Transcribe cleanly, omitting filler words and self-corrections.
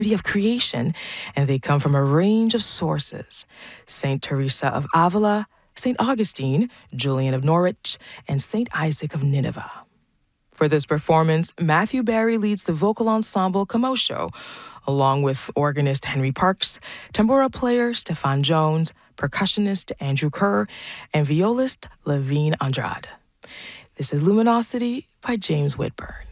of creation, and they come from a range of sources. St. Teresa of Avila, St. Augustine, Julian of Norwich, and St. Isaac of Nineveh. For this performance, Matthew Barry leads the vocal ensemble Commotion, along with organist Henry Parks, tambura player Stefan Jones, percussionist Andrew Kerr, and violist Levine Andrade. This is Luminosity by James Whitburn.